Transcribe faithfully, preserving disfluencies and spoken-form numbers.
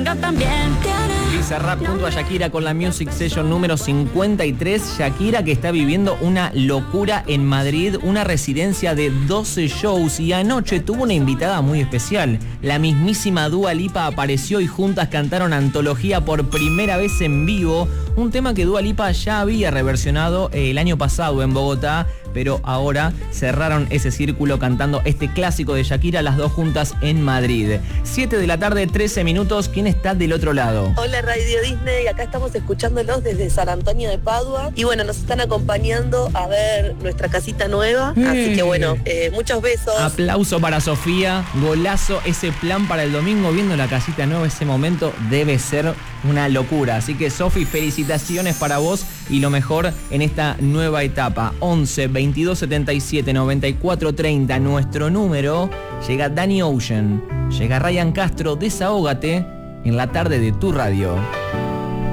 yo también. Bizarrap junto a Shakira con la Music Session número cincuenta y tres. Shakira que está viviendo una locura en Madrid, una residencia de doce shows, y anoche tuvo una invitada muy especial. La mismísima Dua Lipa apareció y juntas cantaron Antología por primera vez en vivo, un tema que Dua Lipa ya había reversionado el año pasado en Bogotá, pero ahora cerraron ese círculo cantando este clásico de Shakira, las dos juntas en Madrid. siete de la tarde, trece minutos. ¿Quién está del otro lado? Hola Radio Disney, acá estamos escuchándolos desde San Antonio de Padua y bueno, nos están acompañando a ver nuestra casita nueva, mm. así que bueno, eh, muchos besos. Aplauso para Sofía, golazo ese plan para el domingo, viendo la casita nueva, ese momento debe ser una locura, así que Sofi, felicitaciones para vos y lo mejor en esta nueva etapa. Once, veintidós, setenta y siete, noventa y cuatro, treinta, nuestro número. Llega Danny Ocean, llega Ryan Castro, Desahógate en la tarde de tu radio.